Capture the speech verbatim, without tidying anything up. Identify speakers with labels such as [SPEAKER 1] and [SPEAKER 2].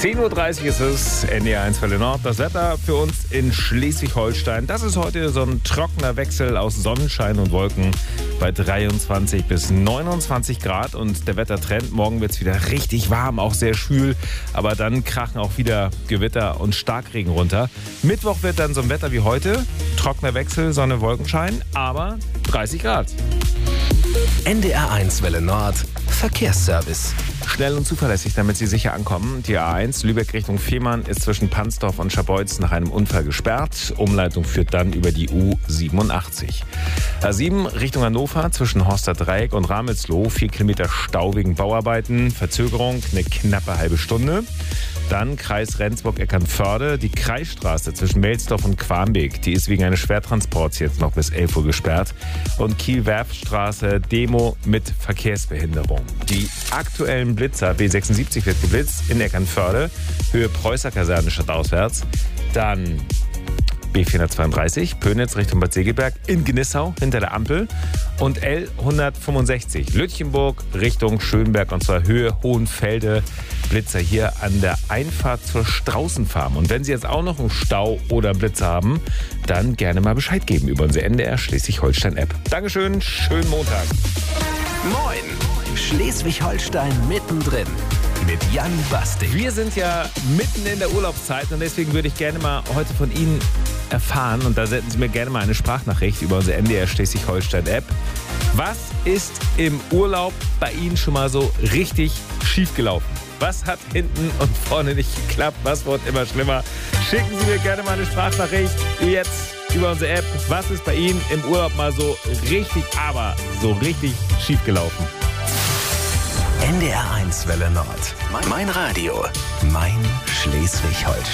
[SPEAKER 1] zehn Uhr dreißig ist es, N D R eins Welle Nord. Das Wetter für uns in Schleswig-Holstein. Das ist heute so ein trockener Wechsel aus Sonnenschein und Wolken bei dreiundzwanzig bis neunundzwanzig Grad. Und der Wettertrend, morgen wird es wieder richtig warm, auch sehr schwül. Aber dann krachen auch wieder Gewitter und Starkregen runter. Mittwoch wird dann so ein Wetter wie heute. Trockener Wechsel, Sonne, Wolkenschein, aber dreißig Grad.
[SPEAKER 2] N D R eins Welle Nord Verkehrsservice.
[SPEAKER 1] Schnell und zuverlässig, damit Sie sicher ankommen. Die A eins Lübeck Richtung Fehmarn ist zwischen Pansdorf und Scharbeutz nach einem Unfall gesperrt. Umleitung führt dann über die U siebenundachtzig. A sieben Richtung Hannover zwischen Horster Dreieck und Ramelsloh. Vier Kilometer Stau wegen Bauarbeiten. Verzögerung eine knappe halbe Stunde. Dann Kreis Rendsburg-Eckernförde. Die Kreisstraße zwischen Melsdorf und Quarmbeek. Die ist wegen eines Schwertransports jetzt noch bis elf Uhr gesperrt. Und Kiel-Werftstraße Demo mit Verkehrsbehinderung. Die aktuellen Blitzer, B sechsundsiebzig wird geblitzt in Eckernförde, Höhe Preußer Kaserne stadtauswärts. Dann B vierhundertzweiunddreißig, Pönitz Richtung Bad Segeberg in Gnissau hinter der Ampel. Und L hundertfünfundsechzig, Lütchenburg Richtung Schönberg und zwar Höhe Hohenfelde. Blitzer hier an der Einfahrt zur Straußenfarm. Und wenn Sie jetzt auch noch einen Stau oder Blitzer haben, dann gerne mal Bescheid geben über unsere N D R Schleswig-Holstein-App. Dankeschön, schönen Montag.
[SPEAKER 2] Moin! Schleswig-Holstein mittendrin mit Jan Bastik.
[SPEAKER 1] Wir sind ja mitten in der Urlaubszeit und deswegen würde ich gerne mal heute von Ihnen erfahren, und da senden Sie mir gerne mal eine Sprachnachricht über unsere N D R Schleswig-Holstein-App. Was ist im Urlaub bei Ihnen schon mal so richtig schief gelaufen? Was hat hinten und vorne nicht geklappt? Was wird immer schlimmer? Schicken Sie mir gerne mal eine Sprachnachricht jetzt über unsere App. Was ist bei Ihnen im Urlaub mal so richtig, aber so richtig schief gelaufen?
[SPEAKER 2] N D R eins Welle Nord. Mein Radio. Mein Schleswig-Holstein.